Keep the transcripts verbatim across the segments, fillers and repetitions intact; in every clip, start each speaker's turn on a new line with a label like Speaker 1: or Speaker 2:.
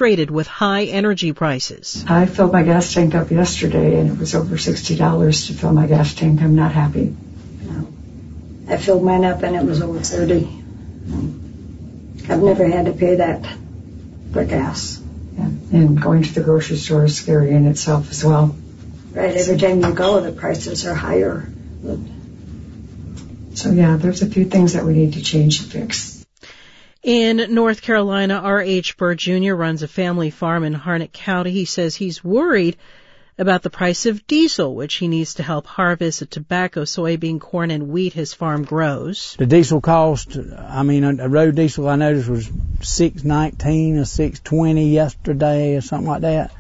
Speaker 1: frustrated with high energy prices.
Speaker 2: I filled my gas tank up yesterday, and it was over sixty dollars to fill my gas tank. I'm not happy.
Speaker 3: No. I filled mine up, and it was over thirty dollars. I've never had to pay that for gas.
Speaker 2: Yeah. And going to the grocery store is scary in itself as well.
Speaker 3: Right, every time you go, the prices are higher. But...
Speaker 2: So, yeah, there's a few things that we need to change and fix.
Speaker 1: In North Carolina, R H Bird Junior runs a family farm in Harnett County. He says he's worried about the price of diesel, which he needs to help harvest the tobacco, soybean, corn, and wheat his farm grows.
Speaker 4: The diesel cost, I mean, a road diesel I noticed was six nineteen or six twenty yesterday or something like that.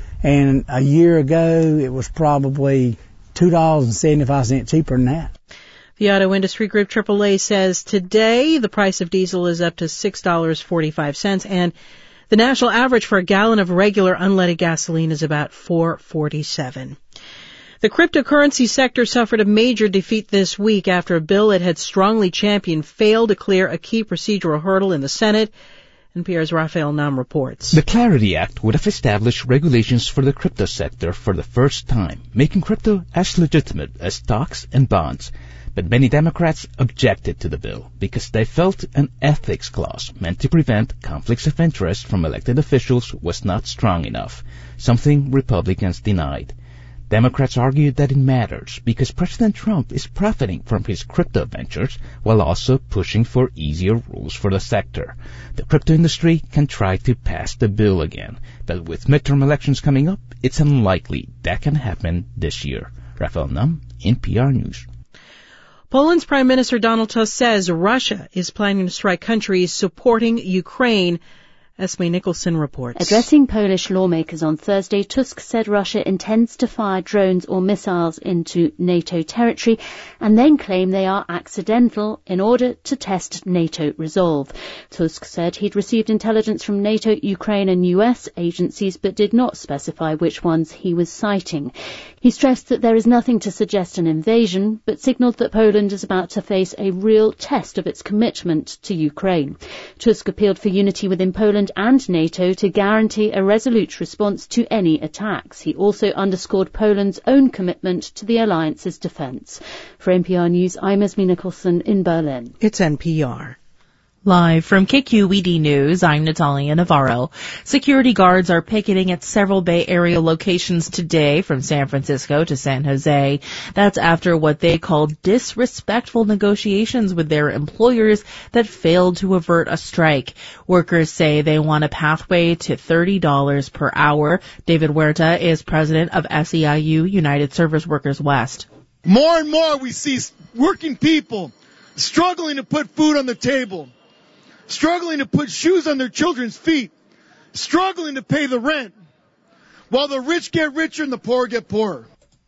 Speaker 4: And a year ago, it was probably two dollars and seventy-five cents cheaper than that.
Speaker 1: The Auto Industry Group triple A says today the price of diesel is up to six dollars and forty-five cents, and the national average for a gallon of regular unleaded gasoline is about four dollars and forty-seven cents. The cryptocurrency sector suffered a major defeat this week after a bill it had strongly championed failed to clear a key procedural hurdle in the Senate. N P R's Raphael Nam reports.
Speaker 5: The Clarity Act would have established regulations for the crypto sector for the first time, making crypto as legitimate as stocks and bonds. But many Democrats objected to the bill because they felt an ethics clause meant to prevent conflicts of interest from elected officials was not strong enough, something Republicans denied. Democrats argued that it matters because President Trump is profiting from his crypto ventures while also pushing for easier rules for the sector. The crypto industry can try to pass the bill again, but with midterm elections coming up, it's unlikely that can happen this year. Raphael Nam, N P R News.
Speaker 1: Poland's Prime Minister Donald Tusk says Russia is planning to strike countries supporting Ukraine. Esme Nicholson reports.
Speaker 6: Addressing Polish lawmakers on Thursday, Tusk said Russia intends to fire drones or missiles into NATO territory and then claim they are accidental in order to test NATO resolve. Tusk said he'd received intelligence from NATO, Ukraine and U S agencies but did not specify which ones he was citing. He stressed that there is nothing to suggest an invasion, but signalled that Poland is about to face a real test of its commitment to Ukraine. Tusk appealed for unity within Poland and NATO to guarantee a resolute response to any attacks. He also underscored Poland's own commitment to the alliance's defence. For N P R News, I'm Esme Nicholson in Berlin.
Speaker 1: It's N P R.
Speaker 7: Live from K Q E D News, I'm Natalia Navarro. Security guards are picketing at several Bay Area locations today from San Francisco to San Jose. That's after what they call disrespectful negotiations with their employers that failed to avert a strike. Workers say they want a pathway to thirty dollars per hour. David Huerta is president of S E I U, United Service Workers West.
Speaker 8: More and more we see working people struggling to put food on the table, struggling to put shoes on their children's feet, struggling to pay the rent, while the rich get richer and the poor get poorer.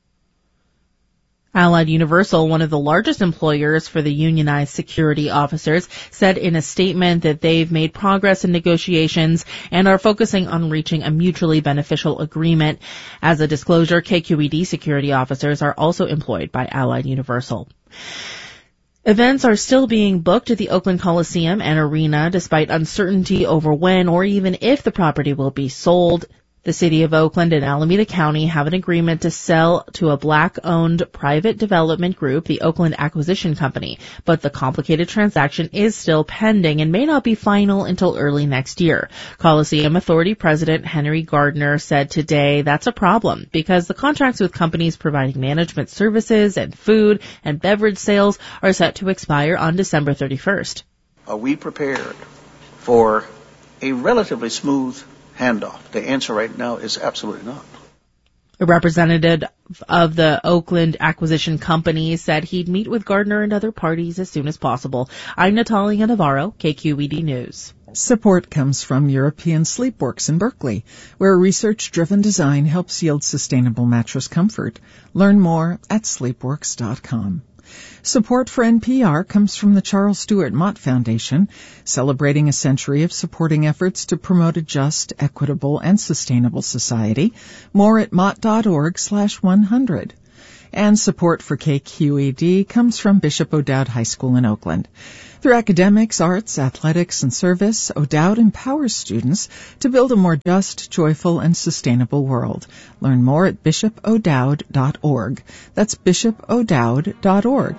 Speaker 7: Allied Universal, one of the largest employers for the unionized security officers, said in a statement that they've made progress in negotiations and are focusing on reaching a mutually beneficial agreement. As a disclosure, K Q E D security officers are also employed by Allied Universal. Events are still being booked at the Oakland Coliseum and Arena despite uncertainty over when or even if the property will be sold. The City of Oakland and Alameda County have an agreement to sell to a black-owned private development group, the Oakland Acquisition Company, but the complicated transaction is still pending and may not be final until early next year. Coliseum Authority President Henry Gardner said today that's a problem because the contracts with companies providing management services and food and beverage sales are set to expire on December thirty-first.
Speaker 9: Are we prepared for a relatively smooth handoff? The answer right now is absolutely not.
Speaker 7: A representative of the Oakland Acquisition Company said he'd meet with Gardner and other parties as soon as possible. I'm Natalia Navarro, K Q E D News.
Speaker 10: Support comes from European Sleepworks in Berkeley, where research-driven design helps yield sustainable mattress comfort. Learn more at sleepworks dot com. Support for N P R comes from the Charles Stewart Mott Foundation, celebrating a century of supporting efforts to promote a just, equitable, and sustainable society. More at mott dot org slash one hundred. And support for K Q E D comes from Bishop O'Dowd High School in Oakland. Through academics, arts, athletics, and service, O'Dowd empowers students to build a more just, joyful, and sustainable world. Learn more at bishop o'dowd dot org. That's bishop o'dowd dot org.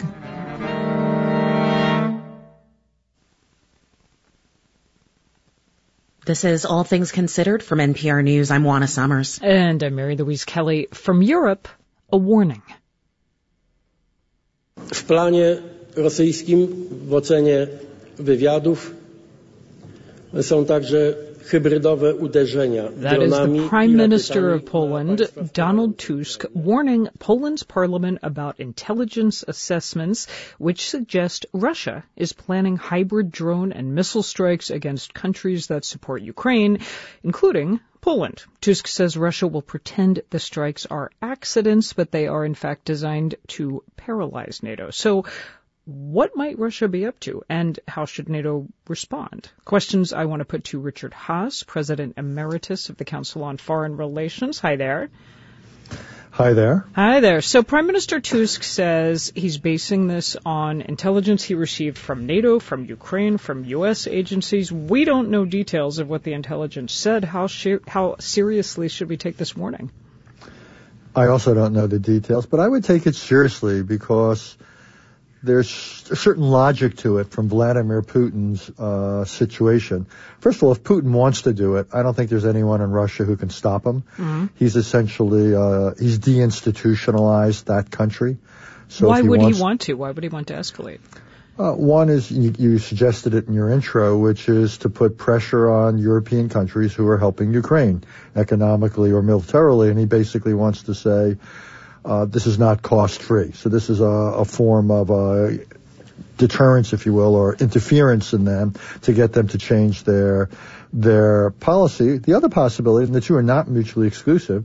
Speaker 11: This is All Things Considered from N P R News. I'm Juana Summers.
Speaker 12: And I'm Mary Louise Kelly. From Europe, a warning.
Speaker 13: W planie rosyjskim w ocenie wywiadów są także hybrydowe uderzenia dronami.
Speaker 12: That is the Prime Minister of Poland, Donald Tusk, warning Poland's parliament about intelligence assessments which suggest Russia is planning hybrid drone and missile strikes against countries that support Ukraine, including Poland. Tusk says Russia will pretend the strikes are accidents, but they are in fact designed to paralyze NATO. So what might Russia be up to, and how should NATO respond? Questions I want to put to Richard Haass, President Emeritus of the Council on Foreign Relations. Hi there.
Speaker 14: Hi there.
Speaker 12: Hi there. So Prime Minister Tusk says he's basing this on intelligence he received from NATO, from Ukraine, from U S agencies. We don't know details of what the intelligence said. How, sh- how seriously should we take this warning?
Speaker 14: I also don't know the details, but I would take it seriously because there's a certain logic to it from Vladimir Putin's uh, situation. First of all, if Putin wants to do it, I don't think there's anyone in Russia who can stop him.
Speaker 12: Mm-hmm.
Speaker 14: He's essentially, uh, he's deinstitutionalized that country. So
Speaker 12: Why
Speaker 14: he
Speaker 12: would
Speaker 14: wants,
Speaker 12: he want to? Why would he want to escalate?
Speaker 14: Uh, one is, you, you suggested it in your intro, which is to put pressure on European countries who are helping Ukraine economically or militarily, and he basically wants to say, Uh, this is not cost-free. So this is a, a form of uh, deterrence, if you will, or interference in them to get them to change their their policy. The other possibility, and the two are not mutually exclusive,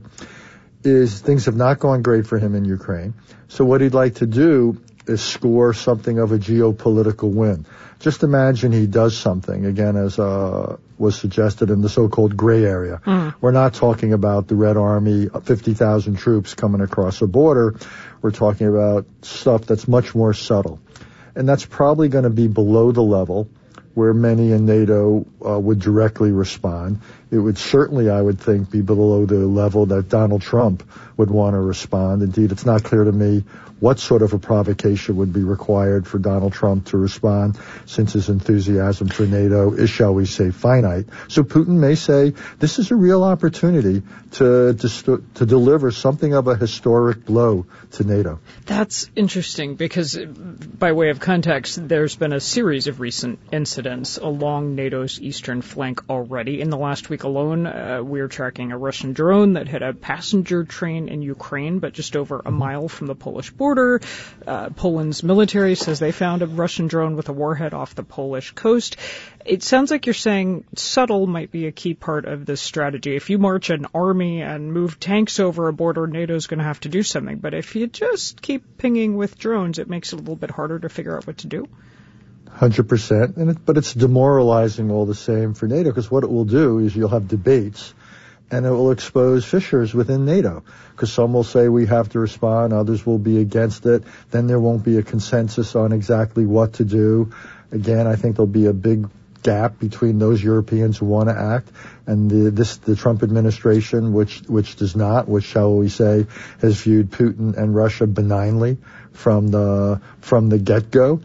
Speaker 14: is things have not gone great for him in Ukraine. So what he'd like to do is score something of a geopolitical win. Just imagine he does something, again, as uh, was suggested in the so-called gray area.
Speaker 12: Mm.
Speaker 14: We're not talking about the Red Army, fifty thousand troops coming across a border. We're talking about stuff that's much more subtle. And that's probably going to be below the level where many in NATO uh, would directly respond. It would certainly, I would think, be below the level that Donald Trump would want to respond. Indeed, it's not clear to me what sort of a provocation would be required for Donald Trump to respond, since his enthusiasm for NATO is, shall we say, finite. So Putin may say, this is a real opportunity to, to, to deliver something of a historic blow to NATO.
Speaker 12: That's interesting because, by way of context, there's been a series of recent incidents along NATO's eastern flank already. In the last week alone, uh, we're tracking a Russian drone that hit a passenger train in Ukraine, but just over a mile from the Polish border. Uh, Poland's military says they found a Russian drone with a warhead off the Polish coast. It sounds like you're saying subtle might be a key part of this strategy. If you march an army and move tanks over a border, NATO's going to have to do something. But if you just keep pinging with drones, it makes it a little bit harder to figure out what to do.
Speaker 14: one hundred percent. And it, but it's demoralizing all the same for NATO, because what it will do is you'll have debates and it will expose fissures within NATO, because some will say we have to respond, others will be against it. Then there won't be a consensus on exactly what to do. Again, I think there'll be a big gap between those Europeans who want to act and the, this, the Trump administration, which, which does not, which, shall we say, has viewed Putin and Russia benignly from the, from the get-go.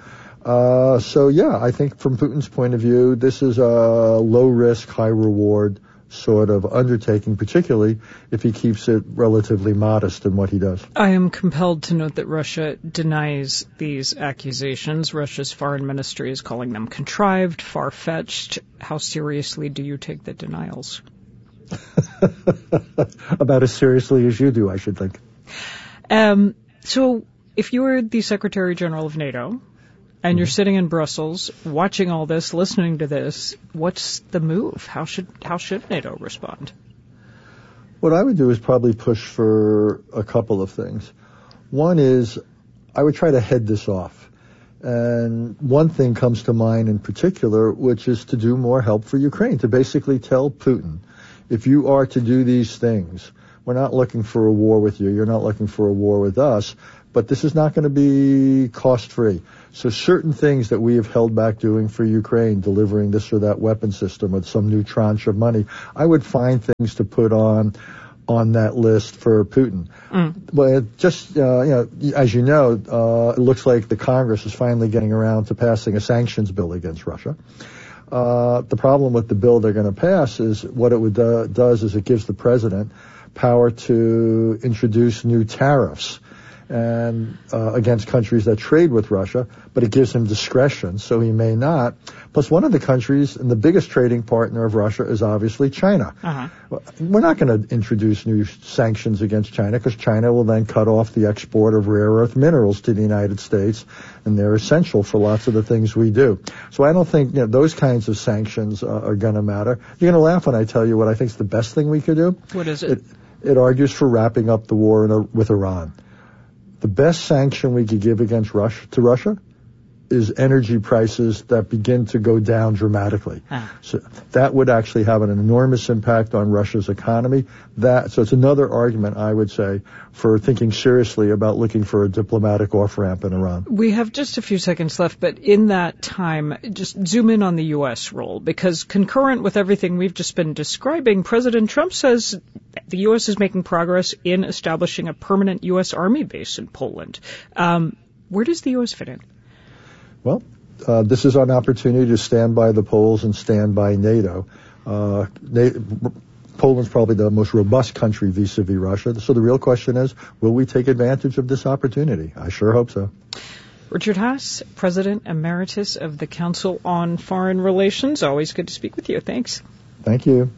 Speaker 14: Uh, so yeah, I think from Putin's point of view, this is a low risk, high reward sort of undertaking, particularly if he keeps it relatively modest in what he does.
Speaker 12: I am compelled to note that Russia denies these accusations. Russia's foreign ministry is calling them contrived, far-fetched. How seriously do you take the denials?
Speaker 14: About as seriously as you do, I should think.
Speaker 12: Um, so if you were the Secretary General of NATO, and you're sitting in Brussels, watching all this, listening to this, what's the move? How should how should NATO respond?
Speaker 14: What I would do is probably push for a couple of things. One is I would try to head this off. And one thing comes to mind in particular, which is to do more help for Ukraine, to basically tell Putin, if you are to do these things, We're not looking for a war with you. You're not looking for a war with us. But this is not going to be cost-free. So certain things that we have held back doing for Ukraine, delivering this or that weapon system with some new tranche of money, I would find things to put on on that list for Putin. Mm. Well, it just, uh, you know, as you know, uh, it looks like the Congress is finally getting around to passing a sanctions bill against Russia. Uh, the problem with the bill they're going to pass is what it would, uh, does is it gives the president power to introduce new tariffs and uh, against countries that trade with Russia, but it gives him discretion, so he may not. Plus, one of the countries and the biggest trading partner of Russia is obviously China. Uh-huh. We're not going to introduce new sanctions against China because China will then cut off the export of rare earth minerals to the United States, and they're essential for lots of the things we do. So I don't think you know, those kinds of sanctions uh, are going to matter. You're going to laugh when I tell you what I think is the best thing we could do.
Speaker 12: What is it?
Speaker 14: It, it argues for wrapping up the war in a, with Iran. The best sanction we could give against Russia to Russia is energy prices that begin to go down dramatically. Ah. So that would actually have an enormous impact on Russia's economy. That so it's another argument, I would say, for thinking seriously about looking for a diplomatic off-ramp in Iran.
Speaker 12: We have just a few seconds left, but in that time, just zoom in on the U S role, because concurrent with everything we've just been describing, President Trump says the U S is making progress in establishing a permanent U S Army base in Poland. Um, where does the U S fit in?
Speaker 14: Well, uh, this is an opportunity to stand by the Poles and stand by NATO. Uh, NATO Poland's probably the most robust country vis-a-vis Russia. So the real question is, will we take advantage of this opportunity? I sure hope so.
Speaker 12: Richard Haass, President Emeritus of the Council on Foreign Relations. Always good to speak with you. Thanks.
Speaker 14: Thank you.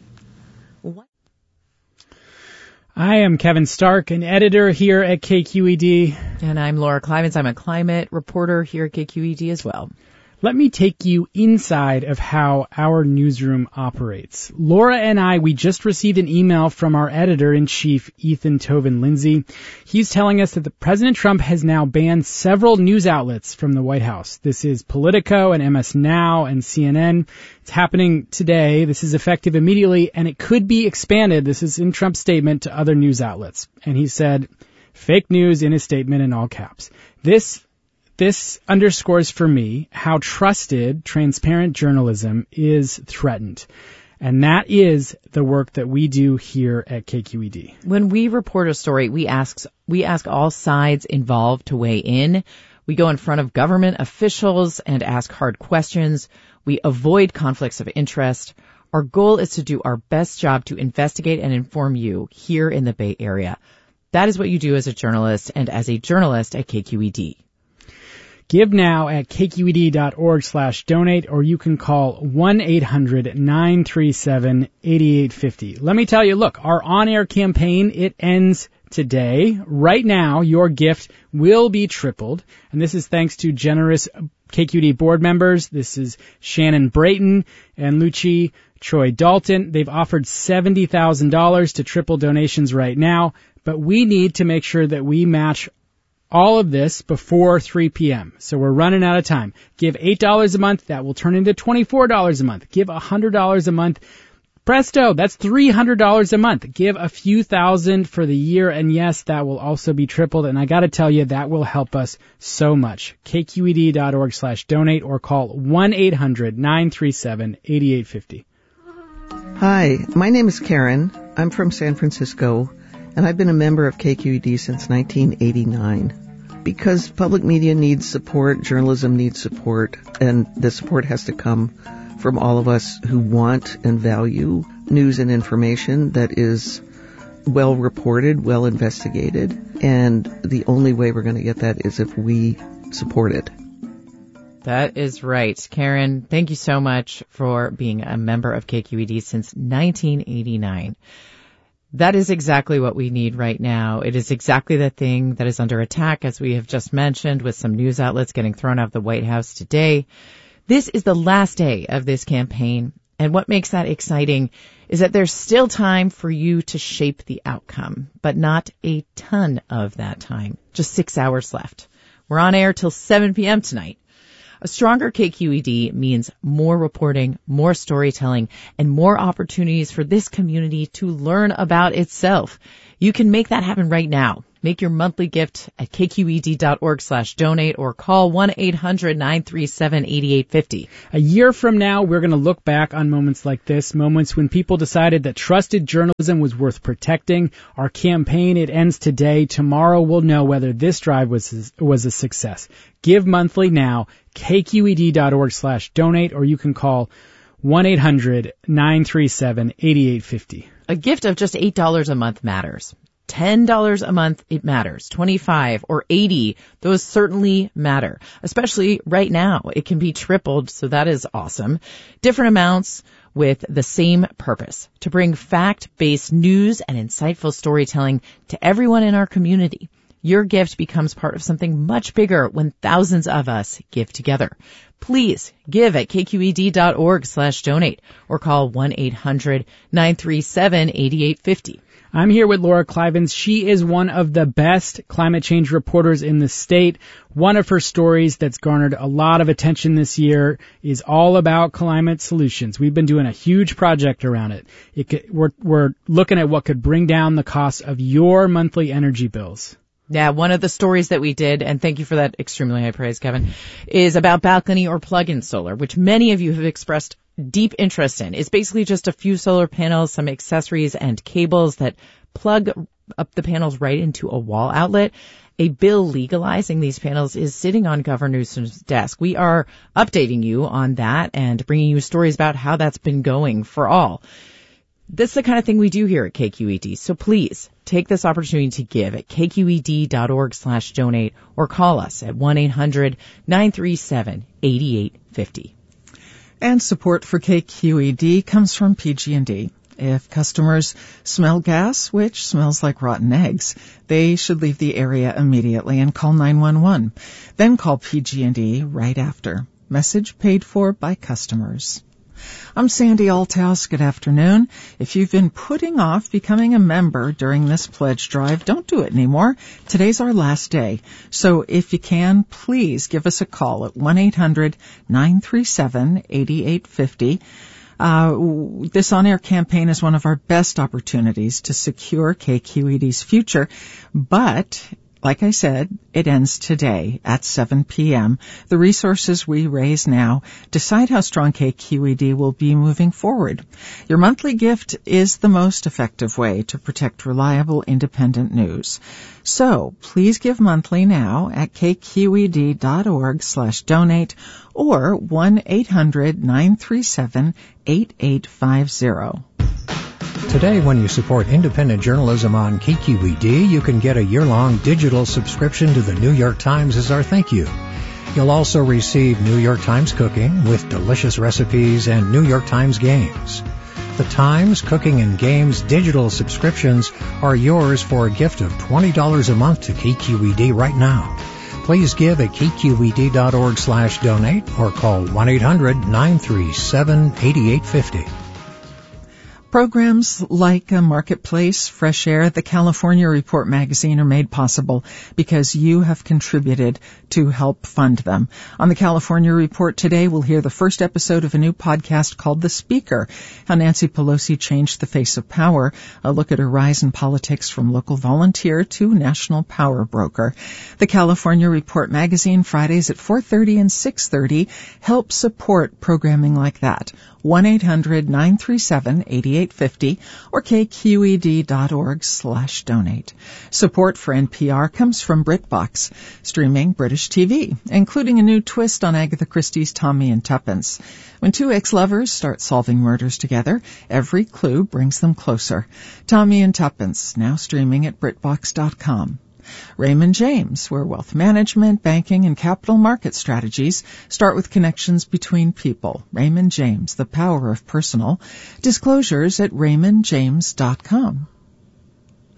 Speaker 15: I am Kevin Stark, an editor here at K Q E D.
Speaker 16: And I'm Laura Climans. I'm a climate reporter here at K Q E D as well.
Speaker 15: Let me take you inside of how our newsroom operates. Laura and I, we just received an email from our editor-in-chief, Ethan Toven Lindsay. He's telling us that the President Trump has now banned several news outlets from the White House. This is Politico and M S Now and C N N. It's happening today. This is effective immediately, and it could be expanded. This is in Trump's statement to other news outlets. And he said, fake news in his statement in all caps. This This underscores for me how trusted, transparent journalism is threatened. And that is the work that we do here at K Q E D.
Speaker 16: When we report a story, we ask, we ask all sides involved to weigh in. We go in front of government officials and ask hard questions. We avoid conflicts of interest. Our goal is to do our best job to investigate and inform you here in the Bay Area. That is what you do as a journalist and as a journalist at K Q E D.
Speaker 15: Give now at kqed.org slash donate, or you can call one eight hundred nine three seven eight eight five zero. Let me tell you, look, our on-air campaign, it ends today. Right now, your gift will be tripled, and this is thanks to generous K Q E D board members. This is Shannon Brayton and Lucci Troy Dalton. They've offered seventy thousand dollars to triple donations right now, but we need to make sure that we match all of this before three p.m. So we're running out of time. Give eight dollars a month. That will turn into twenty-four dollars a month. Give one hundred dollars a month. Presto, that's three hundred dollars a month. Give a few thousand for the year, and yes, that will also be tripled. And I got to tell you, that will help us so much. kqed.org slash donate or call one eight hundred nine three seven eight eight five zero.
Speaker 17: Hi, my name is Karen. I'm from San Francisco, and I've been a member of K Q E D since nineteen eighty-nine. Because public media needs support, journalism needs support, and the support has to come from all of us who want and value news and information that is well reported, well investigated, and the only way we're going to get that is if we support it.
Speaker 16: That is right. Karen, thank you so much for being a member of K Q E D since nineteen eighty-nine. That is exactly what we need right now. It is exactly the thing that is under attack, as we have just mentioned, with some news outlets getting thrown out of the White House today. This is the last day of this campaign, and what makes that exciting is that there's still time for you to shape the outcome, but not a ton of that time. Just six hours left. We're on air till seven p.m. tonight. A stronger K Q E D means more reporting, more storytelling, and more opportunities for this community to learn about itself. You can make that happen right now. Make your monthly gift at kqed.org slash donate or call one eight hundred nine three seven eight eight five zero.
Speaker 15: A year from now, we're going to look back on moments like this, moments when people decided that trusted journalism was worth protecting. Our campaign, It Ends Today. Tomorrow we'll know whether this drive was, was a success. Give monthly now, kqed.org slash donate, or you can call one eight hundred nine three seven eight eight five zero.
Speaker 16: A gift of just eight dollars a month matters. ten dollars a month, it matters. twenty-five or eighty, those certainly matter. Especially right now. It can be tripled, so that is awesome. Different amounts with the same purpose, to bring fact-based news and insightful storytelling to everyone in our community. Your gift becomes part of something much bigger when thousands of us give together. Please give at kqed.org slash donate or call one eight hundred nine three seven eight eight five zero.
Speaker 15: I'm here with Laura Klivans. She is one of the best climate change reporters in the state. One of her stories that's garnered a lot of attention this year is all about climate solutions. We've been doing a huge project around it. it could, we're, we're looking at what could bring down the cost of your monthly energy bills.
Speaker 16: Yeah, one of the stories that we did, and thank you for that extremely high praise, Kevin, is about balcony or plug-in solar, which many of you have expressed deep interest in. It's basically just a few solar panels, some accessories, and cables that plug up the panels right into a wall outlet. A bill legalizing these panels is sitting on Governor Newsom's desk. We are updating you on that and bringing you stories about how that's been going for all. This is the kind of thing we do here at K Q E D, so please take this opportunity to give at kqed.org slash donate or call us at one eight hundred nine three seven eight eight five zero.
Speaker 10: And support for K Q E D comes from P G and D. If customers smell gas, which smells like rotten eggs, they should leave the area immediately and call nine one one. Then call P G and D right after. Message paid for by customers. I'm Sandy Althouse. Good afternoon. If you've been putting off becoming a member during this pledge drive, don't do it anymore. Today's our last day. So if you can, please give us a call at one eight hundred nine three seven eight eight five zero. Uh, this on-air campaign is one of our best opportunities to secure K Q E D's future, but like I said, it ends today at seven p.m. The resources we raise now decide how strong K Q E D will be moving forward. Your monthly gift is the most effective way to protect reliable, independent news. So please give monthly now at kqed.org slash donate or one eight hundred nine three seven eight eight five zero.
Speaker 18: Today, when you support independent journalism on K Q E D, you can get a year-long digital subscription to the New York Times as our thank you. You'll also receive New York Times Cooking with delicious recipes and New York Times Games. The Times, Cooking, and Games digital subscriptions are yours for a gift of twenty dollars a month to K Q E D right now. Please give at kqed.org slash donate or call one eight hundred nine three seven eight eight five zero.
Speaker 10: Programs like uh, Marketplace, Fresh Air, the California Report magazine are made possible because you have contributed to help fund them. On the California Report today, we'll hear the first episode of a new podcast called The Speaker, how Nancy Pelosi changed the face of power, a look at her rise in politics from local volunteer to national power broker. The California Report magazine, Fridays at four thirty and six thirty, help support programming like that. one eight hundred nine three seven eight eight five zero or kqed.org slash donate. Support for N P R comes from BritBox, streaming British T V, including a new twist on Agatha Christie's Tommy and Tuppence. When two ex-lovers start solving murders together, every clue brings them closer. Tommy and Tuppence, now streaming at BritBox dot com. Raymond James, where wealth management, banking, and capital market strategies start with connections between people. Raymond James, the power of personal. Disclosures at raymond james dot com.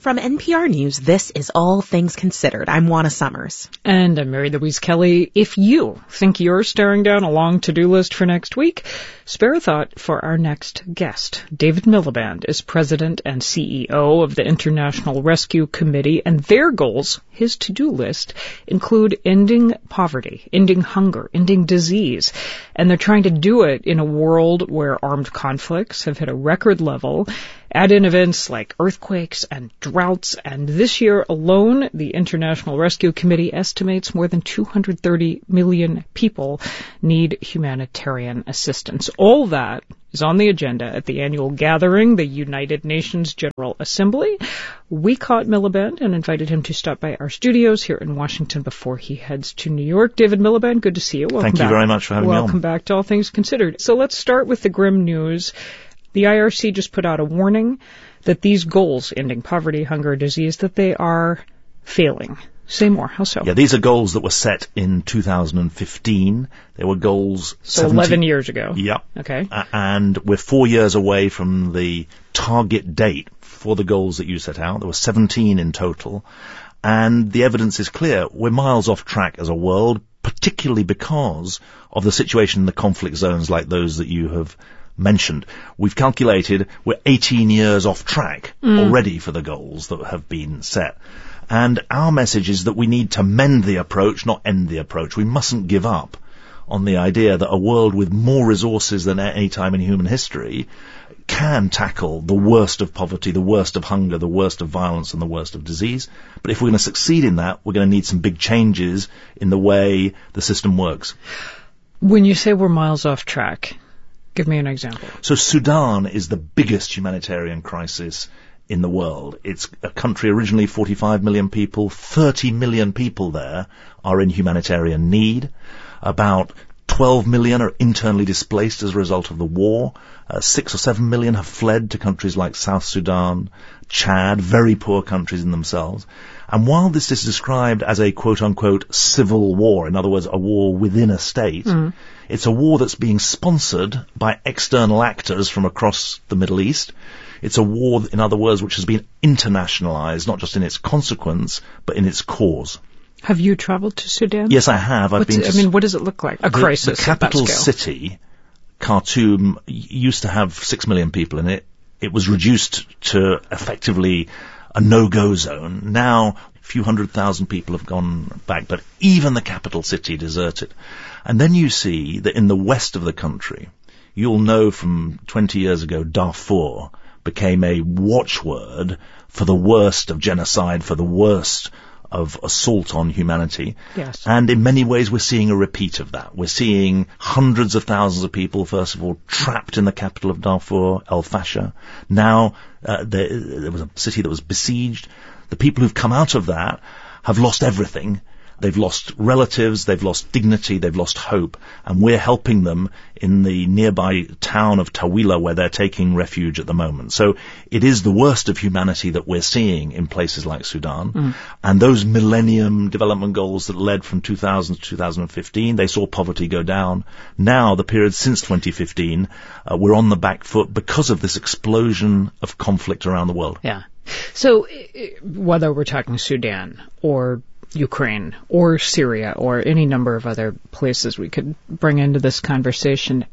Speaker 11: From N P R News, this is All Things Considered. I'm Juana Summers.
Speaker 12: And I'm Mary Louise Kelly. If you think you're staring down a long to-do list for next week, spare a thought for our next guest. David Miliband is president and C E O of the International Rescue Committee, and their goals, his to-do list, include ending poverty, ending hunger, ending disease. And they're trying to do it in a world where armed conflicts have hit a record level. Add in events like earthquakes and droughts, and this year alone, the International Rescue Committee estimates more than two hundred thirty million people need humanitarian assistance. All that is on the agenda at the annual gathering, the United Nations General Assembly. We caught Miliband and invited him to stop by our studios here in Washington before he heads to New York. David Miliband, good to see you. Welcome
Speaker 19: Thank
Speaker 12: back.
Speaker 19: you very much for having
Speaker 12: Welcome
Speaker 19: me on.
Speaker 12: Welcome back to All Things Considered. So let's start with the grim news. The I R C just put out a warning that these goals, ending poverty, hunger, disease, that they are failing. Say more. How so?
Speaker 19: Yeah, these are goals that were set in two thousand fifteen. They were goals...
Speaker 12: So
Speaker 19: seventy
Speaker 12: eleven years ago.
Speaker 19: Yeah.
Speaker 12: Okay.
Speaker 19: Uh, and we're four years away from the target date for the goals that you set out. There were seventeen in total. And the evidence is clear. We're miles off track as a world, particularly because of the situation in the conflict zones like those that you have mentioned. We've calculated we're eighteen years off track mm. already for the goals that have been set. And our message is that we need to mend the approach, not end the approach. We mustn't give up on the idea that a world with more resources than at any time in human history can tackle the worst of poverty, the worst of hunger, the worst of violence, and the worst of disease. But if we're going to succeed in that, we're going to need some big changes in the way the system works.
Speaker 12: When you say we're miles off track, give me an example.
Speaker 19: So Sudan is the biggest humanitarian crisis in the world. It's a country originally forty-five million people. thirty million people there are in humanitarian need. About twelve million are internally displaced as a result of the war. Uh, six or seven million have fled to countries like South Sudan, Chad, very poor countries in themselves. And while this is described as a quote-unquote civil war, in other words, a war within a state, mm. it's a war that's being sponsored by external actors from across the Middle East. It's a war, in other words, which has been internationalized, not just in its consequence, but in its cause.
Speaker 12: Have you traveled to Sudan?
Speaker 19: Yes, I have. I've
Speaker 12: What's
Speaker 19: been.
Speaker 12: It,
Speaker 19: to
Speaker 12: I mean, what does it look like? A
Speaker 19: the,
Speaker 12: crisis.
Speaker 19: The capital
Speaker 12: at that scale.
Speaker 19: city, Khartoum, used to have six million people in it. It was reduced to effectively a no-go zone. Now, a few hundred thousand people have gone back, but even the capital city deserted. And then you see that in the west of the country, you'll know from twenty years ago, Darfur became a watchword for the worst of genocide, for the worst of assault on humanity.
Speaker 12: Yes.
Speaker 19: And in many ways we're seeing a repeat of that. We're seeing hundreds of thousands of people, first of all, trapped in the capital of Darfur, El Fasher. Now, uh, there, there was a city that was besieged. The people who've come out of that have lost everything. They've lost relatives, they've lost dignity, they've lost hope, and we're helping them in the nearby town of Tawila where they're taking refuge at the moment. So it is the worst of humanity that we're seeing in places like Sudan. Mm. And those Millennium Development Goals that led from two thousand to two thousand fifteen, they saw poverty go down. Now, the period since twenty fifteen, uh, we're on the back foot because of this explosion of conflict around the world.
Speaker 12: Yeah. So whether we're talking Sudan or Ukraine or Syria or any number of other places we could bring into this conversation,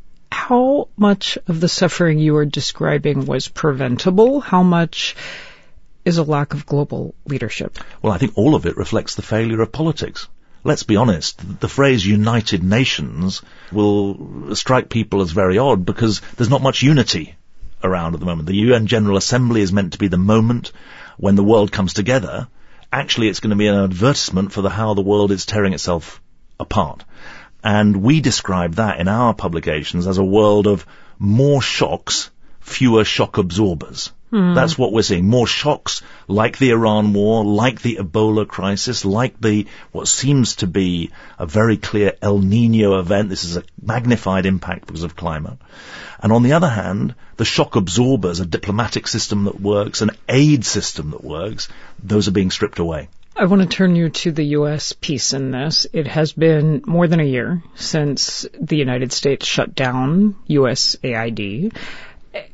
Speaker 12: how much of the suffering you are describing was preventable? How much is a lack of global leadership?
Speaker 19: Well, I think all of it reflects the failure of politics. Let's be honest, the phrase United Nations will strike people as very odd because there's not much unity around at the moment. The U N General Assembly is meant to be the moment when the world comes together. Actually, it's going to be an advertisement for the how the world is tearing itself apart. And we describe that in our publications as a world of more shocks, fewer shock absorbers. Mm. That's what we're seeing. More shocks like the Iran war, like the Ebola crisis, like the what seems to be a very clear El Nino event. This is a magnified impact because of climate. And on the other hand, the shock absorbers, a diplomatic system that works, an aid system that works, those are being stripped away.
Speaker 12: I want to turn you to the U S piece in this. It has been more than a year since the United States shut down U S A I D.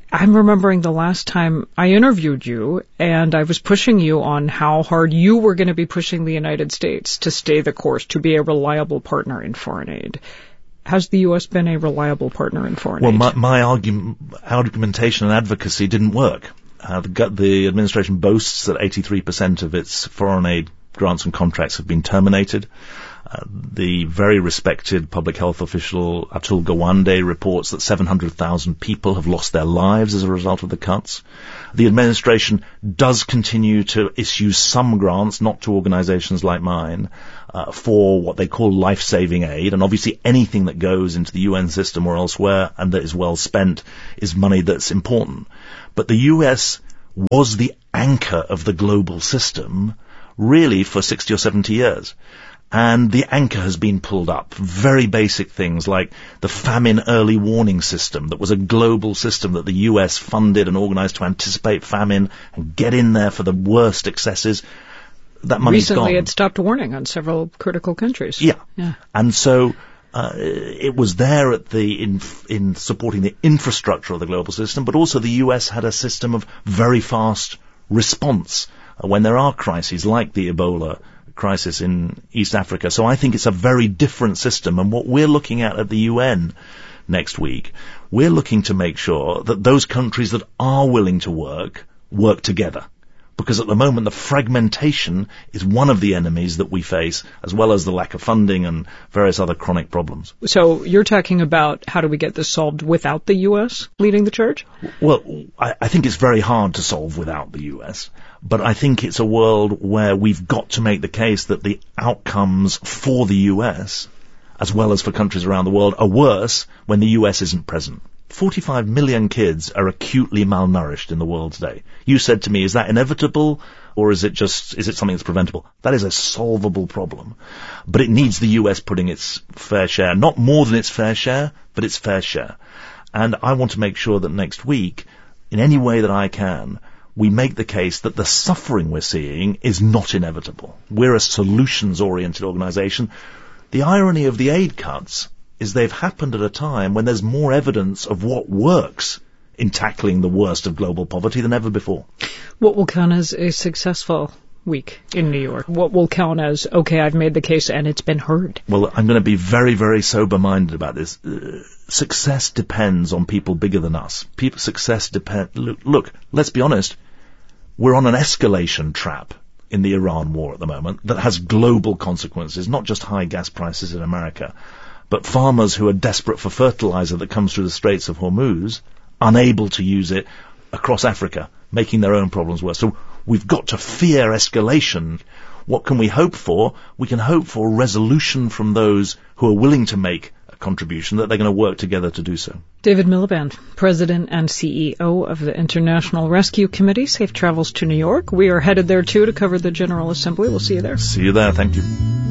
Speaker 12: I'm remembering the last time I interviewed you, and I was pushing you on how hard you were going to be pushing the United States to stay the course, to be a reliable partner in foreign aid. Has the U S been a reliable partner in foreign
Speaker 19: well,
Speaker 12: aid?
Speaker 19: Well, my, my argument, argumentation and advocacy didn't work. Uh, the, the administration boasts that eighty-three percent of its foreign aid grants and contracts have been terminated. Uh, the very respected public health official Atul Gawande reports that seven hundred thousand people have lost their lives as a result of the cuts. The administration does continue to issue some grants, not to organizations like mine, uh, for what they call life-saving aid. And obviously anything that goes into the U N system or elsewhere and that is well spent is money that's important. But the U S was the anchor of the global system really for sixty or seventy years. And the anchor has been pulled up. Very basic things like the famine early warning system that was a global system that the U S funded and organized to anticipate famine and get in there for the worst excesses. That money's
Speaker 12: Recently
Speaker 19: gone.
Speaker 12: it stopped warning on several critical countries.
Speaker 19: Yeah.
Speaker 12: yeah.
Speaker 19: And so uh, it was there at the in, in supporting the infrastructure of the global system, but also the U S had a system of very fast response uh, when there are crises like the Ebola crisis in East Africa. So I think it's a very different system. And what we're looking at at the U N next week, we're looking to make sure that those countries that are willing to work, work together. Because at the moment, the fragmentation is one of the enemies that we face, as well as the lack of funding and various other chronic problems.
Speaker 12: So you're talking about how do we get this solved without the U S leading the charge?
Speaker 19: Well, I, I think it's very hard to solve without the U S. But I think it's a world where we've got to make the case that the outcomes for the U S, as well as for countries around the world, are worse when the U S isn't present. forty-five million kids are acutely malnourished in the world today. You said to me, is that inevitable, or is it just, is it something that's preventable? That is a solvable problem. But it needs the U S putting its fair share, not more than its fair share, but its fair share. And I want to make sure that next week, in any way that I can, we make the case that the suffering we're seeing is not inevitable. We're a solutions-oriented organization. The irony of the aid cuts is they've happened at a time when there's more evidence of what works in tackling the worst of global poverty than ever before.
Speaker 12: What will count as a successful week in New York? What will count as, okay, I've made the case and it's been heard?
Speaker 19: Well, I'm going to be very, very sober-minded about this. Uh, success depends on people bigger than us. People, success depend. Look, look, let's be honest. We're on an escalation trap in the Iran war at the moment that has global consequences, not just high gas prices in America, but farmers who are desperate for fertilizer that comes through the Straits of Hormuz, unable to use it across Africa, making their own problems worse. So we've got to fear escalation. What can we hope for? We can hope for resolution from those who are willing to make a contribution, that they're going to work together to do so.
Speaker 12: David Miliband, President and C E O of the International Rescue Committee. Safe travels to New York. We are headed there, too, to cover the General Assembly. We'll see you there.
Speaker 19: See you there. Thank you.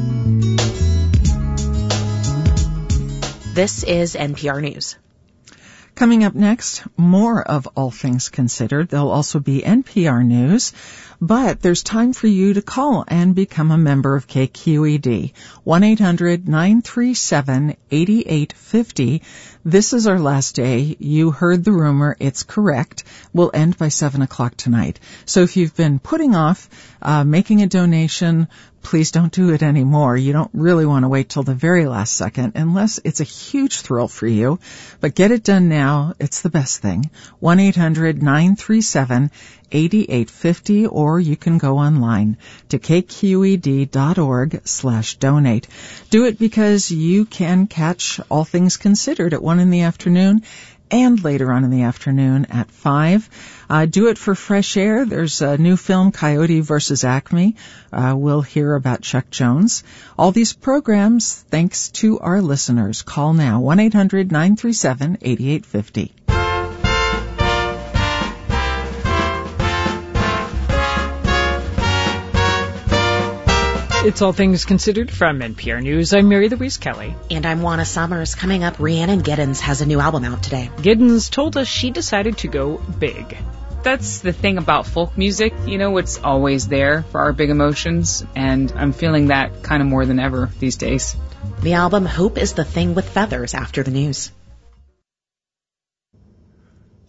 Speaker 11: This is N P R News.
Speaker 10: Coming up next, more of All Things Considered. There'll also be N P R News, but there's time for you to call and become a member of K Q E D. one eight hundred nine three seven eight eight five zero. This is our last day. You heard the rumor. It's correct. We'll end by seven o'clock tonight. So if you've been putting off uh, making a donation, please don't do it anymore. You don't really want to wait till the very last second unless it's a huge thrill for you. But get it done now. It's the best thing. one eight hundred nine three seven eight eight five zero, or you can go online to kqed.org slash donate. Do it because you can catch All Things Considered at one in the afternoon and later on in the afternoon at five. Uh, do it for fresh air. There's a new film, Coyote versus Acme. Uh, we'll hear about Chuck Jones. All these programs, thanks to our listeners. Call now, one eight hundred nine three seven eight eight five zero.
Speaker 12: It's All Things Considered from N P R News. I'm Mary Louise Kelly.
Speaker 11: And I'm Juana Summers. Coming up, Rhiannon Giddens has a new album out today.
Speaker 12: Giddens told us she decided to go big.
Speaker 20: That's the thing about folk music, you know, it's always there for our big emotions, and I'm feeling that kind of more than ever these days.
Speaker 11: The album Hope is the Thing with Feathers after the news.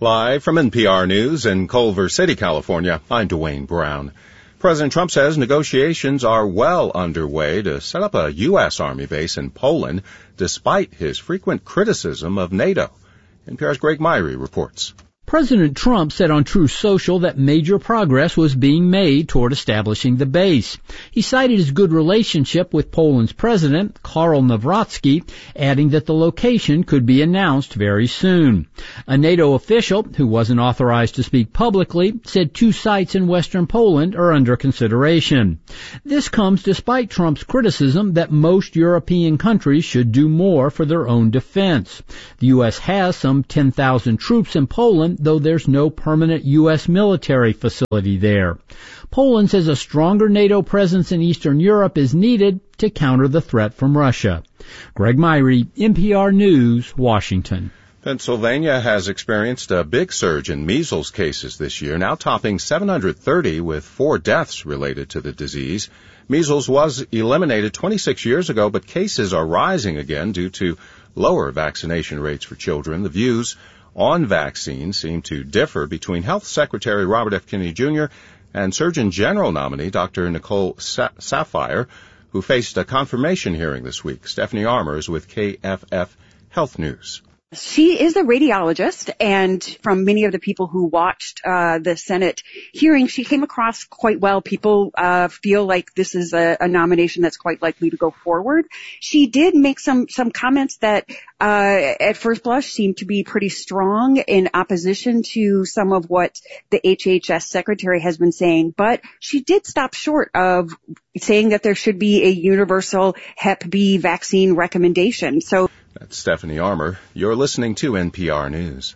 Speaker 21: Live from N P R News in Culver City, California, I'm Dwayne Brown. President Trump says negotiations are well underway to set up a U S. Army base in Poland, despite his frequent criticism of NATO. N P R's Greg Myrie reports.
Speaker 22: President Trump said on Truth Social that major progress was being made toward establishing the base. He cited his good relationship with Poland's president, Karol Nawrocki, adding that the location could be announced very soon. A NATO official, who wasn't authorized to speak publicly, said two sites in western Poland are under consideration. This comes despite Trump's criticism that most European countries should do more for their own defense. The U S has some ten thousand troops in Poland, though there's no permanent U S military facility there. Poland says a stronger NATO presence in Eastern Europe is needed to counter the threat from Russia. Greg Myrie, N P R News, Washington.
Speaker 21: Pennsylvania has experienced a big surge in measles cases this year, now topping seven hundred thirty with four deaths related to the disease. Measles was eliminated twenty-six years ago, but cases are rising again due to lower vaccination rates for children. The views on vaccines seem to differ between Health Secretary Robert F. Kennedy Junior and Surgeon General nominee Doctor Nicole Sa- Saphier, who faced a confirmation hearing this week. Stephanie Armour is with K F F Health News.
Speaker 23: She is a radiologist, and from many of the people who watched uh the Senate hearing, she came across quite well. People uh feel like this is a, a nomination that's quite likely to go forward. She did make some some comments that uh at first blush seemed to be pretty strong in opposition to some of what the H H S secretary has been saying, but she did stop short of saying that there should be a universal Hep B vaccine recommendation. So
Speaker 21: That's Stephanie Armour. You're listening to N P R News.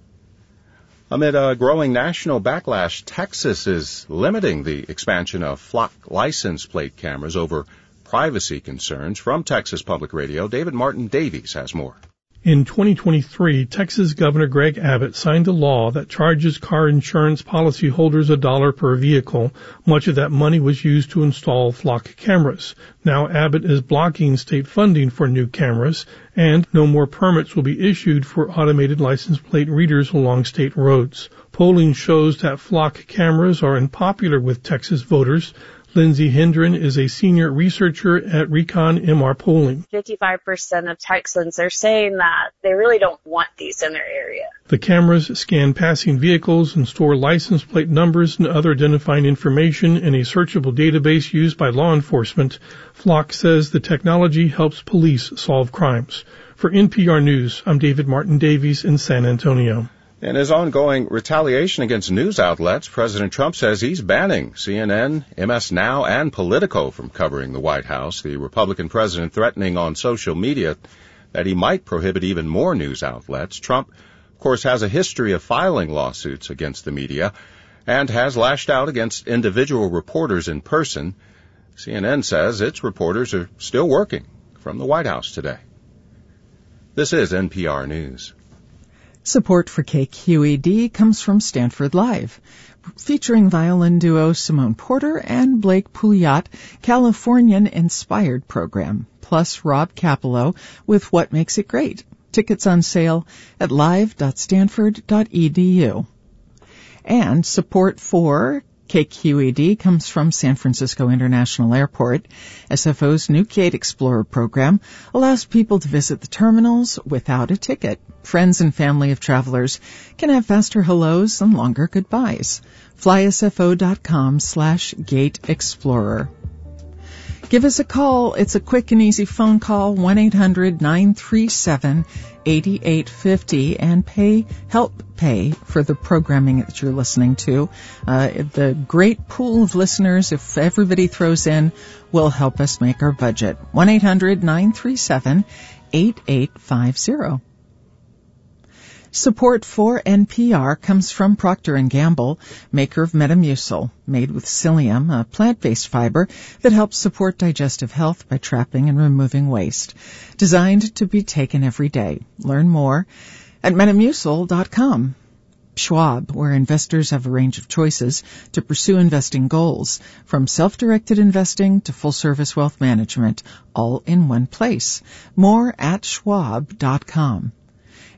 Speaker 21: Amid a growing national backlash, Texas is limiting the expansion of flock license plate cameras over privacy concerns. From Texas Public Radio, David Martin Davies has more.
Speaker 24: In twenty twenty-three, Texas Governor Greg Abbott signed a law that charges car insurance policyholders a dollar per vehicle. Much of that money was used to install flock cameras. Now Abbott is blocking state funding for new cameras, and no more permits will be issued for automated license plate readers along state roads. Polling shows that flock cameras are unpopular with Texas voters. Lindsay Hendren is a senior researcher at Recon M R Polling.
Speaker 25: fifty-five percent of Texans are saying that they really don't want these in their area.
Speaker 24: The cameras scan passing vehicles and store license plate numbers and other identifying information in a searchable database used by law enforcement. Flock says the technology helps police solve crimes. For N P R News, I'm David Martin Davies in San Antonio.
Speaker 21: In his ongoing retaliation against news outlets, President Trump says he's banning C N N, M S Now, and Politico from covering the White House. The Republican president threatening on social media that he might prohibit even more news outlets. Trump, of course, has a history of filing lawsuits against the media and has lashed out against individual reporters in person. C N N says its reporters are still working from the White House today. This is N P R News.
Speaker 10: Support for K Q E D comes from Stanford Live, featuring violin duo Simone Porter and Blake Pouliot, Californian-inspired program, plus Rob Capello with What Makes It Great. Tickets on sale at live dot stanford dot e d u. And support for K Q E D comes from San Francisco International Airport. S F O's new Gate Explorer program allows people to visit the terminals without a ticket. Friends and family of travelers can have faster hellos and longer goodbyes. fly s f o dot com slash Gate Explorer. Give us a call. It's a quick and easy phone call, one eight hundred nine three seven eight eight five zero, and pay, help pay for the programming that you're listening to. Uh, the great pool of listeners, if everybody throws in, will help us make our budget. one eight hundred nine three seven eight eight five zero. Support for N P R comes from Procter and Gamble, maker of Metamucil, made with psyllium, a plant-based fiber that helps support digestive health by trapping and removing waste. Designed to be taken every day. Learn more at metamucil dot com. Schwab, where investors have a range of choices to pursue investing goals, from self-directed investing to full-service wealth management, all in one place. More at schwab dot com.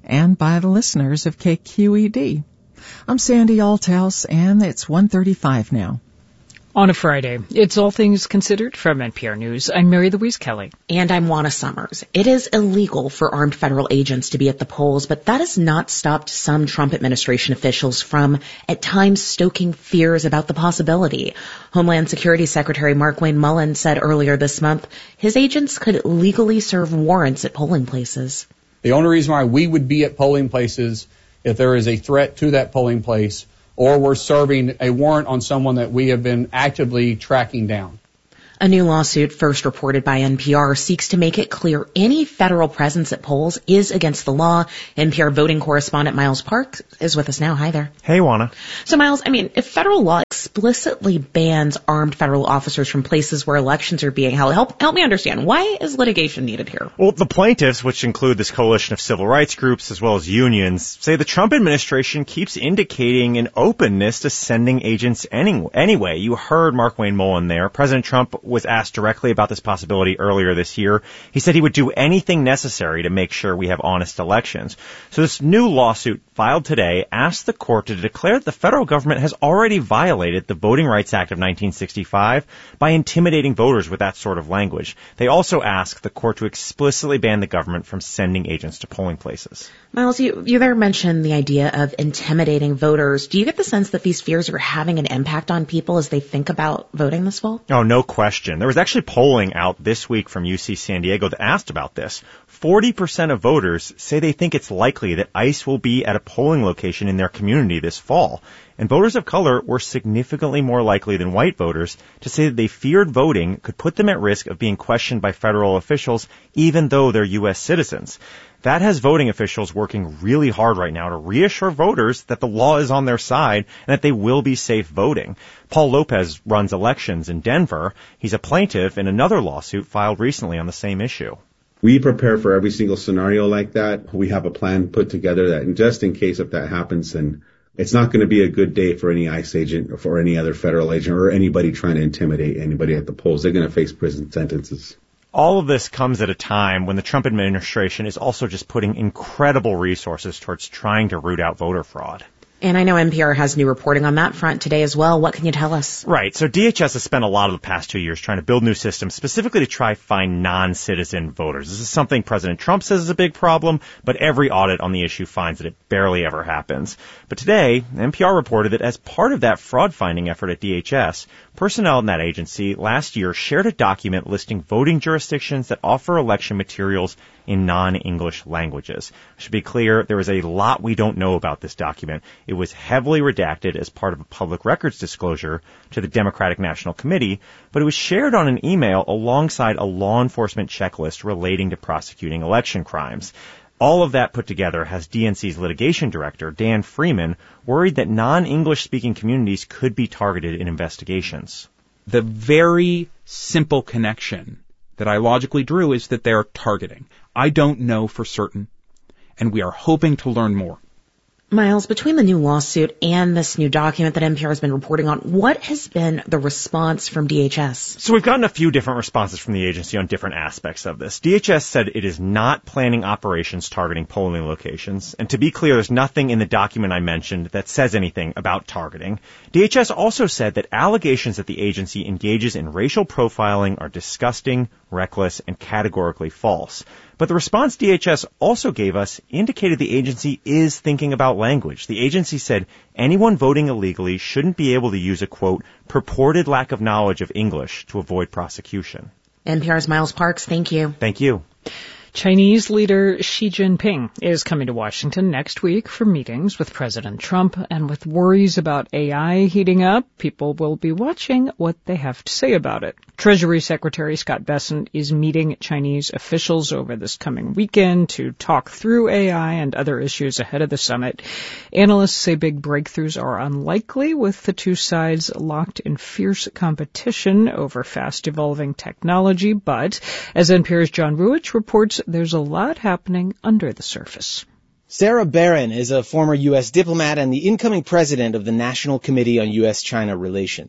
Speaker 10: and by the listeners of K Q E D. I'm Sandy Althouse, and it's one thirty-five now.
Speaker 12: On a Friday, it's All Things Considered from N P R News. I'm Mary Louise Kelly.
Speaker 11: And I'm Juana Summers. It is illegal for armed federal agents to be at the polls, but that has not stopped some Trump administration officials from, at times, stoking fears about the possibility. Homeland Security Secretary Markwayne Mullin said earlier this month his agents could legally serve warrants at polling places.
Speaker 2: The only reason why we would be at polling places if there is a threat to that polling place or we're serving a warrant on someone that we have been actively tracking down.
Speaker 11: A new lawsuit, first reported by N P R, seeks to make it clear any federal presence at polls is against the law. N P R voting correspondent Miles Parks is with us now. Hi there.
Speaker 3: Hey, Juana.
Speaker 11: So, Miles, I mean, if federal law explicitly bans armed federal officers from places where elections are being held, help help me understand, why is litigation needed here?
Speaker 3: Well, the plaintiffs, which include this coalition of civil rights groups as well as unions, say the Trump administration keeps indicating an openness to sending agents any, anyway. You heard Markwayne Mullin there. President Trump was asked directly about this possibility earlier this year. He said he would do anything necessary to make sure we have honest elections. So this new lawsuit filed today asked the court to declare that the federal government has already violated the Voting Rights Act of nineteen sixty-five by intimidating voters with that sort of language. They also asked the court to explicitly ban the government from sending agents to polling places.
Speaker 11: Miles, you, you there mentioned the idea of intimidating voters. Do you get the sense that these fears are having an impact on people as they think about voting this fall?
Speaker 3: Oh, no question. There was actually polling out this week from U C San Diego that asked about this. forty percent of voters say they think it's likely that ICE will be at a polling location in their community this fall. And voters of color were significantly more likely than white voters to say that they feared voting could put them at risk of being questioned by federal officials, even though they're U S citizens. That has voting officials working really hard right now to reassure voters that the law is on their side and that they will be safe voting. Paul Lopez runs elections in Denver. He's a plaintiff in another lawsuit filed recently on the same issue.
Speaker 4: We prepare for every single scenario like that. We have a plan put together that, and just in case if that happens, then it's not going to be a good day for any ICE agent or for any other federal agent or anybody trying to intimidate anybody at the polls. They're going to face prison sentences.
Speaker 3: All of this comes at a time when the Trump administration is also just putting incredible resources towards trying to root out voter fraud.
Speaker 11: And I know N P R has new reporting on that front today as well. What can you tell us?
Speaker 3: Right. So D H S has spent a lot of the past two years trying to build new systems specifically to try find non-citizen voters. This is something President Trump says is a big problem, but every audit on the issue finds that it barely ever happens. But today, N P R reported that as part of that fraud-finding effort at D H S, personnel in that agency last year shared a document listing voting jurisdictions that offer election materials in non-English languages. I should be clear, there is a lot we don't know about this document. It was heavily redacted as part of a public records disclosure to the Democratic National Committee, but it was shared on an email alongside a law enforcement checklist relating to prosecuting election crimes. All of that put together has D N C's litigation director, Dan Freeman, worried that non-English speaking communities could be targeted in investigations.
Speaker 5: The very simple connection that I logically drew is that they're targeting. I don't know for certain, and we are hoping to learn more.
Speaker 11: Miles, between the new lawsuit and this new document that N P R has been reporting on, what has been the response from D H S?
Speaker 3: So we've gotten a few different responses from the agency on different aspects of this. D H S said it is not planning operations targeting polling locations. And to be clear, there's nothing in the document I mentioned that says anything about targeting. D H S also said that allegations that the agency engages in racial profiling are disgusting, reckless, and categorically false. But the response D H S also gave us indicated the agency is thinking about language. The agency said anyone voting illegally shouldn't be able to use a, quote, purported lack of knowledge of English to avoid prosecution.
Speaker 11: N P R's Miles Parks, thank you.
Speaker 3: Thank you.
Speaker 12: Chinese leader Xi Jinping is coming to Washington next week for meetings with President Trump, and with worries about A I heating up, people will be watching what they have to say about it. Treasury Secretary Scott Bessent is meeting Chinese officials over this coming weekend to talk through A I and other issues ahead of the summit. Analysts say big breakthroughs are unlikely, with the two sides locked in fierce competition over fast-evolving technology, but as N P R's John Ruich reports, there's a lot happening under the surface.
Speaker 6: Sarah Barron is a former U S diplomat and the incoming president of the National Committee on U S China Relations.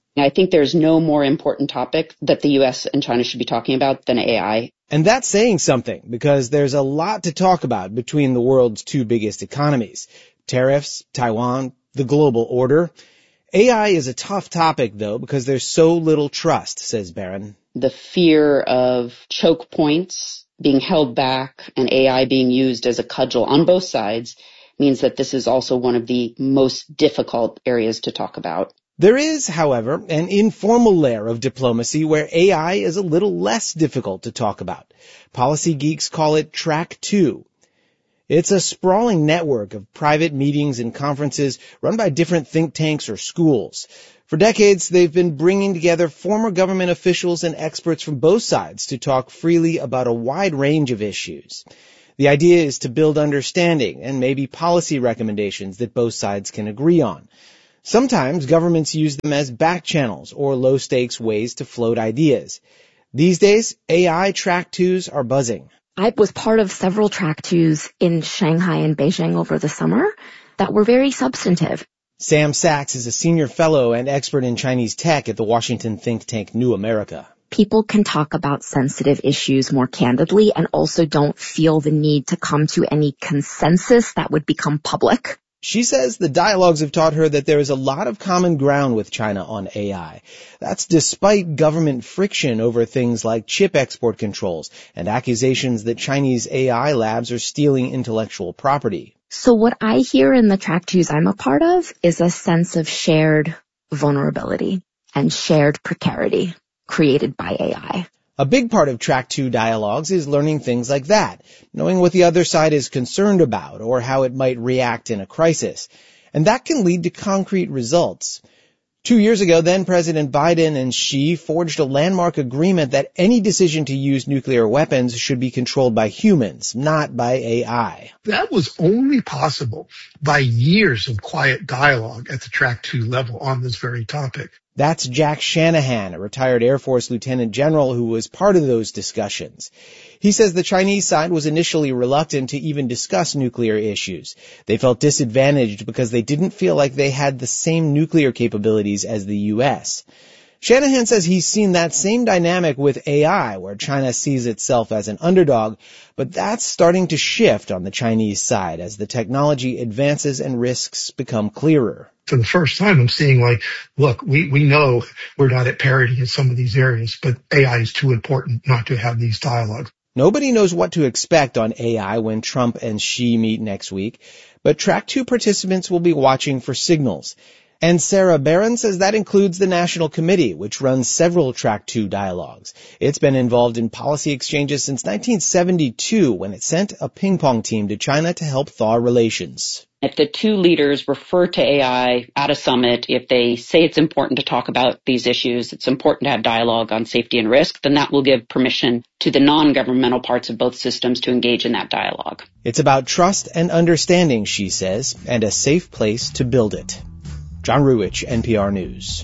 Speaker 1: I think there's no more important topic that the U S and China should be talking about than A I.
Speaker 6: And that's saying something, because there's a lot to talk about between the world's two biggest economies. Tariffs, Taiwan, the global order. A I is a tough topic, though, because there's so little trust, says Barron.
Speaker 1: The fear of choke points being held back and A I being used as a cudgel on both sides means that this is also one of the most difficult areas to talk about.
Speaker 6: There is, however, an informal layer of diplomacy where A I is a little less difficult to talk about. Policy geeks call it Track two. It's a sprawling network of private meetings and conferences run by different think tanks or schools. For decades, they've been bringing together former government officials and experts from both sides to talk freely about a wide range of issues. The idea is to build understanding and maybe policy recommendations that both sides can agree on. Sometimes governments use them as back channels or low-stakes ways to float ideas. These days, A I Track twos are buzzing.
Speaker 7: I was part of several Track twos in Shanghai and Beijing over the summer that were very substantive.
Speaker 6: Sam Sachs is a senior fellow and expert in Chinese tech at the Washington think tank New America.
Speaker 7: People can talk about sensitive issues more candidly and also don't feel the need to come to any consensus that would become public.
Speaker 6: She says the dialogues have taught her that there is a lot of common ground with China on A I. That's despite government friction over things like chip export controls and accusations that Chinese A I labs are stealing intellectual property.
Speaker 7: So what I hear in the Track twos I'm a part of is a sense of shared vulnerability and shared precarity created by A I.
Speaker 6: A big part of Track two dialogues is learning things like that, knowing what the other side is concerned about or how it might react in a crisis. And that can lead to concrete results. Two years ago, then President Biden and Xi forged a landmark agreement that any decision to use nuclear weapons should be controlled by humans, not by A I.
Speaker 8: That was only possible by years of quiet dialogue at the Track two level on this very topic.
Speaker 6: That's Jack Shanahan, a retired Air Force lieutenant general who was part of those discussions. He says the Chinese side was initially reluctant to even discuss nuclear issues. They felt disadvantaged because they didn't feel like they had the same nuclear capabilities as the U S. Shanahan says he's seen that same dynamic with A I, where China sees itself as an underdog, but that's starting to shift on the Chinese side as the technology advances and risks become clearer.
Speaker 8: For the first time, I'm seeing like, look, we, we know we're not at parity in some of these areas, but A I is too important not to have these dialogues.
Speaker 6: Nobody knows what to expect on A I when Trump and Xi meet next week, but Track two participants will be watching for signals. And Sarah Barron says that includes the National Committee, which runs several Track two dialogues. It's been involved in policy exchanges since nineteen seventy-two, when it sent a ping-pong team to China to help thaw relations.
Speaker 1: If the two leaders refer to A I at a summit, if they say it's important to talk about these issues, it's important to have dialogue on safety and risk, then that will give permission to the non-governmental parts of both systems to engage in that dialogue.
Speaker 6: It's about trust and understanding, she says, and a safe place to build it. John Ruwitch, N P R News.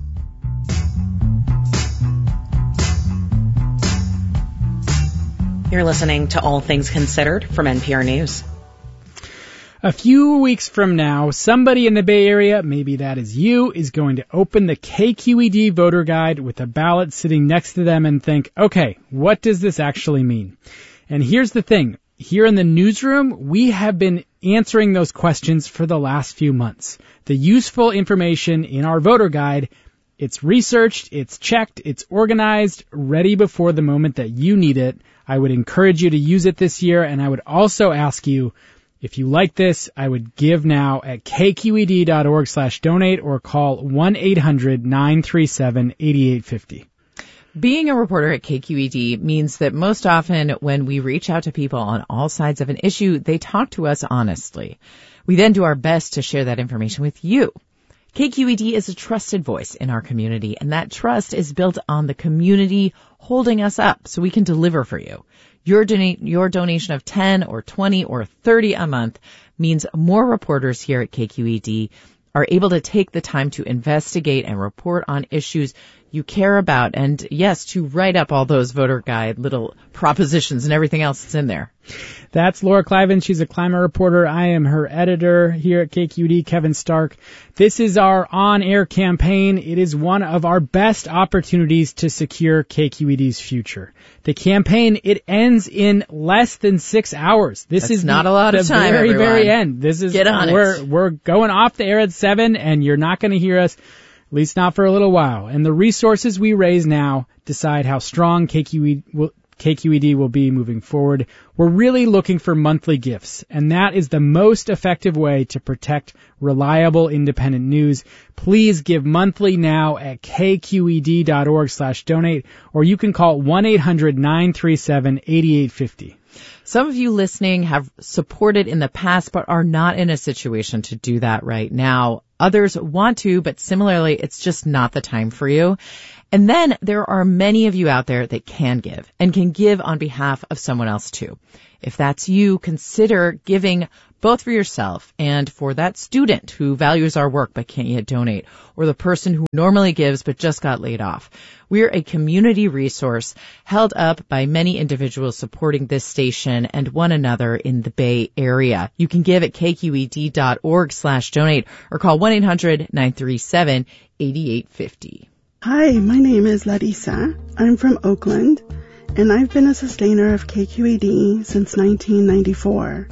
Speaker 11: You're listening to All Things Considered from N P R News.
Speaker 15: A few weeks from now, somebody in the Bay Area, maybe that is you, is going to open the K Q E D voter guide with a ballot sitting next to them and think, okay, what does this actually mean? And here's the thing. Here in the newsroom, we have been answering those questions for the last few months. The useful information in our voter guide, it's researched, it's checked, it's organized, ready before the moment that you need it. I would encourage you to use it this year, and I would also ask you, if you like this, I would give now at kqed.org slash donate or call one eight hundred nine three seven eight eight five zero.
Speaker 16: Being a reporter at K Q E D means that most often when we reach out to people on all sides of an issue, they talk to us honestly. We then do our best to share that information with you. K Q E D is a trusted voice in our community, and that trust is built on the community holding us up so we can deliver for you. Your donate, your donation of ten or twenty or thirty a month means more reporters here at K Q E D are able to take the time to investigate and report on issues you care about, and yes, to write up all those voter guide little propositions and everything else that's in there.
Speaker 15: That's Laura Cliven. She's a climate reporter. I am her editor here at K Q E D, Kevin Stark. This is our on-air campaign. It is one of our best opportunities to secure K Q E D's future. The campaign, it ends in less than six hours. This
Speaker 16: That's
Speaker 15: is
Speaker 16: not
Speaker 15: the,
Speaker 16: a lot of
Speaker 15: the
Speaker 16: time,
Speaker 15: very,
Speaker 16: everyone.
Speaker 15: very end. This is,
Speaker 16: Get on
Speaker 15: we're,
Speaker 16: it.
Speaker 15: We're going off the air at seven, and you're not going to hear us, at least not for a little while. And the resources we raise now decide how strong K Q E D will, K Q E D will be moving forward. We're really looking for monthly gifts, and that is the most effective way to protect reliable independent news. Please give monthly now at k q e d dot org slash donate, or you can call one eight hundred nine three seven eight eight five zero.
Speaker 16: Some of you listening have supported in the past but are not in a situation to do that right now. Others want to, but similarly, it's just not the time for you. And then there are many of you out there that can give and can give on behalf of someone else too. If that's you, consider giving both for yourself and for that student who values our work but can't yet donate, or the person who normally gives but just got laid off. We're a community resource held up by many individuals supporting this station and one another in the Bay Area. You can give at k q e d dot org slash donate or call one eight hundred nine three seven eight eight five zero.
Speaker 9: Hi, my name is Larissa. I'm from Oakland, and I've been a sustainer of K Q E D since nineteen ninety-four.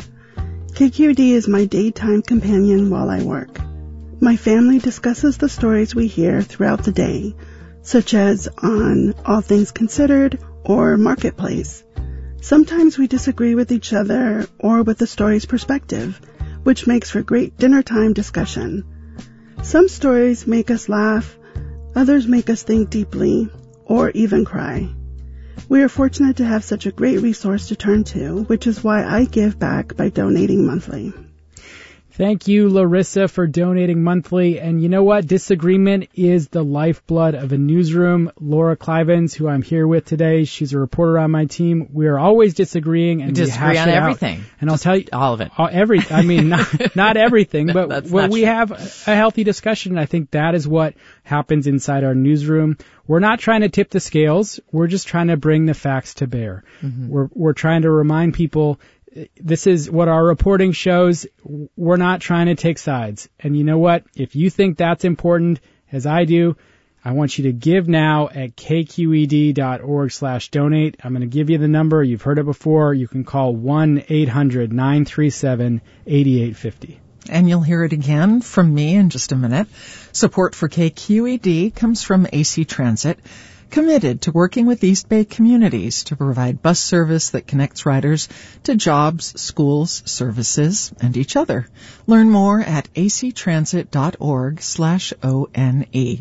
Speaker 9: K Q E D is my daytime companion while I work. My family discusses the stories we hear throughout the day, such as on All Things Considered or Marketplace. Sometimes we disagree with each other or with the story's perspective, which makes for great dinner-time discussion. Some stories make us laugh, others make us think deeply, or even cry. We are fortunate to have such a great resource to turn to, which is why I give back by donating monthly.
Speaker 15: Thank you, Larissa, for donating monthly. And you know what? Disagreement is the lifeblood of a newsroom. Laura Clivens, who I'm here with today, she's a reporter on my team. We are always disagreeing, and
Speaker 16: we disagree
Speaker 15: we hash
Speaker 16: on
Speaker 15: it
Speaker 16: everything.
Speaker 15: Out. And
Speaker 16: Just
Speaker 15: I'll tell you
Speaker 16: all of it.
Speaker 15: All, every, I mean, not, not everything, but
Speaker 16: That's
Speaker 15: when
Speaker 16: not
Speaker 15: we
Speaker 16: true.
Speaker 15: have a healthy discussion, I think that is what happens inside our newsroom. We're not trying to tip the scales. We're just trying to bring the facts to bear. Mm-hmm. We're we're trying to remind people. This is what our reporting shows. We're not trying to take sides. And you know what? If you think that's important, as I do, I want you to give now at k q e d dot org slash donate. I'm going to give you the number. You've heard it before. You can call one eight hundred nine three seven eight eight five zero.
Speaker 10: And you'll hear it again from me in just a minute. Support for K Q E D comes from A C Transit, committed to working with East Bay communities to provide bus service that connects riders to jobs, schools, services, and each other. Learn more at a c transit dot org slash O N E.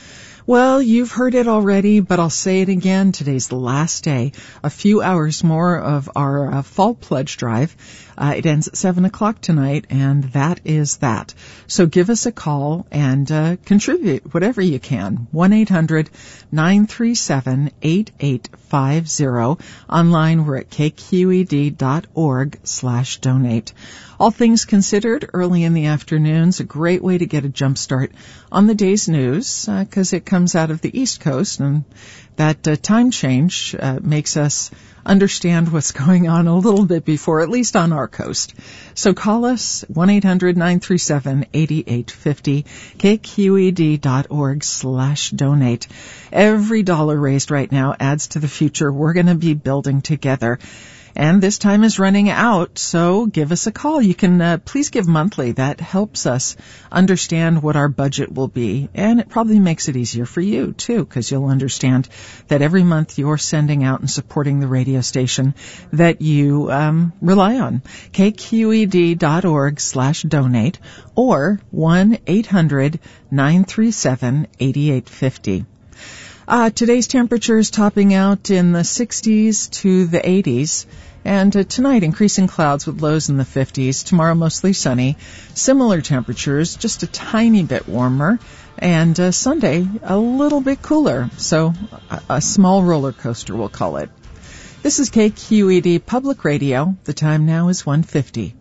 Speaker 10: Well, you've heard it already, but I'll say it again. Today's the last day. A few hours more of our uh, fall pledge drive. Uh, it ends at seven o'clock tonight, and that is that. So give us a call and uh, contribute whatever you can. one eight hundred nine three seven eight eight five zero. Online, we're at k q e d dot org slash donate. All things considered, early in the afternoon's a great way to get a jump start on the day's news, because uh, it comes out of the East Coast, and that uh, time change uh, makes us understand what's going on a little bit before, at least on our coast. So call us, one eight hundred nine three seven eight eight five zero, k q e d dot org slash donate. Every dollar raised right now adds to the future we're going to be building together. And this time is running out, so give us a call. You can uh, please give monthly. That helps us understand what our budget will be, and it probably makes it easier for you, too, because you'll understand that every month you're sending out and supporting the radio station that you um, rely on. k q e d dot org slash donate or one eight hundred nine three seven eight eight five zero. Uh, today's temperature is topping out in the sixties to the eighties. And uh, tonight, increasing clouds with lows in the fifties. Tomorrow, mostly sunny. Similar temperatures, just a tiny bit warmer. And uh, Sunday, a little bit cooler. So a, a small roller coaster, we'll call it. This is K Q E D Public Radio. The time now is one fifty.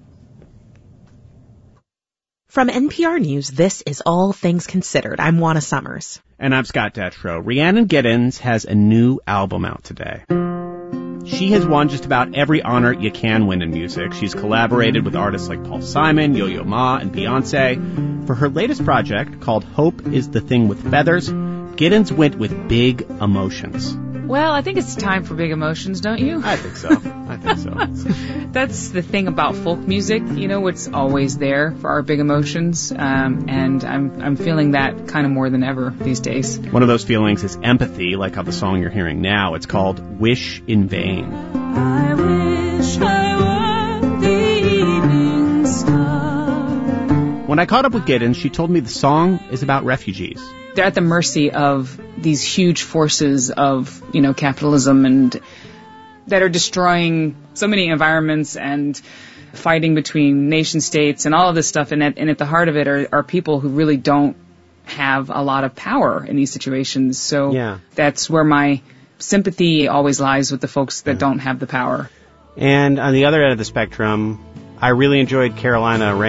Speaker 11: From N P R News, this is All Things Considered. I'm Juana Summers.
Speaker 13: And I'm Scott Detrow. Rhiannon Giddens has a new album out today. She has won just about every honor you can win in music. She's collaborated with artists like Paul Simon, Yo-Yo Ma, and Beyonce. For her latest project, called Hope is the Thing with Feathers, Giddens went with big emotions.
Speaker 20: Well, I think it's time for big emotions, don't you?
Speaker 13: I think so. I think so.
Speaker 20: That's the thing about folk music, you know, it's always there for our big emotions, um, and I'm I'm feeling that kind of more than ever these days.
Speaker 13: One of those feelings is empathy, like how the song you're hearing now. It's called Wish in Vain.
Speaker 14: I wish I were the evening star.
Speaker 13: When I caught up with Giddens, she told me the song is about refugees.
Speaker 20: They're at the mercy of these huge forces of, you know, capitalism and that are destroying so many environments and fighting between nation states and all of this stuff. And at, and at the heart of it are, are people who really don't have a lot of power in these situations. So
Speaker 17: yeah.
Speaker 20: That's where my sympathy always lies, with the folks that yeah. don't have the power.
Speaker 17: And on the other end of the spectrum, I really enjoyed Carolina Rain.